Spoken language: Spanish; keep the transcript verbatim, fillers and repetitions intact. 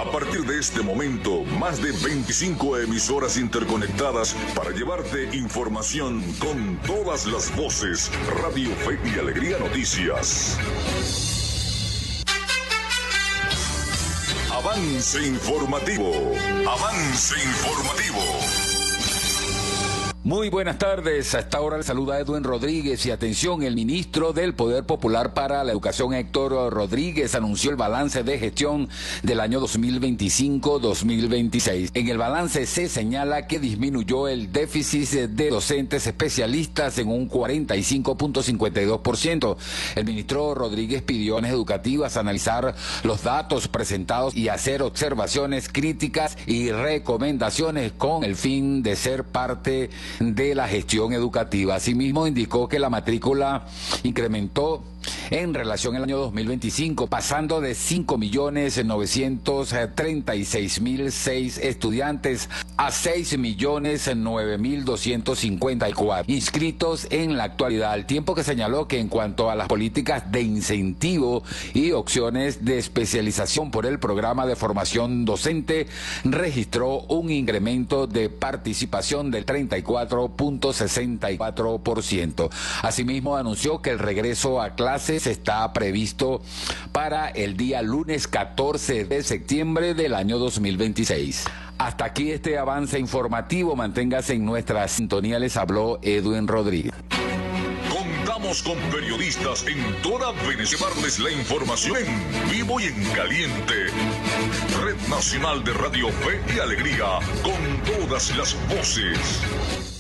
A partir de este momento, más de veinticinco emisoras interconectadas para llevarte información con todas las voces. Radio Fe y Alegría Noticias. Avance informativo. Avance informativo. Muy buenas tardes. A esta hora le saluda Edwin Rodríguez y atención, el ministro del Poder Popular para la Educación, Héctor Rodríguez, anunció el balance de gestión del año dos mil veinticinco dos mil veintiséis. En el balance se señala que disminuyó el déficit de docentes especialistas en un cuarenta y cinco punto cincuenta y dos por ciento. El ministro Rodríguez pidió a las educativas analizar los datos presentados y hacer observaciones críticas y recomendaciones con el fin de ser parte de la gestión educativa. Asimismo, indicó que la matrícula incrementó en relación al año dos mil veinticinco, pasando de cinco millones novecientos treinta y seis mil seis estudiantes a seis millones nueve mil doscientos cincuenta y cuatro inscritos en la actualidad, al tiempo que señaló que en cuanto a las políticas de incentivo y opciones de especialización por el programa de formación docente, registró un incremento de participación del treinta y cuatro punto sesenta y cuatro por ciento. Asimismo, anunció que el regreso a clases está previsto para el día lunes catorce de septiembre del año dos mil veintiséis. Hasta aquí este avance informativo. Manténgase en nuestra sintonía. Les habló Edwin Rodríguez. Contamos con periodistas en toda Venezuela. Llevarles la información en vivo y en caliente. Red Nacional de Radio Fe y Alegría, con todas las voces.